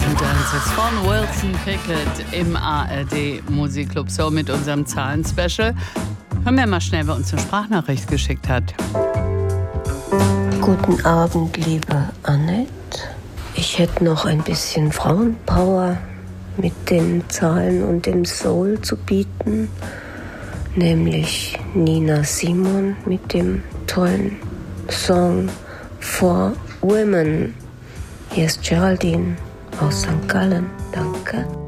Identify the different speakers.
Speaker 1: Dances von Wilson Pickett im ARD Musikclub So mit unserem Zahlen-Special. Hören wir mal schnell, wer uns eine Sprachnachricht geschickt hat.
Speaker 2: Guten Abend, liebe Annette. Ich hätte noch ein bisschen Frauenpower mit den Zahlen und dem Soul zu bieten, nämlich Nina Simon mit dem tollen Song For Women. Hier ist Geraldine aus St. Gallen. Danke.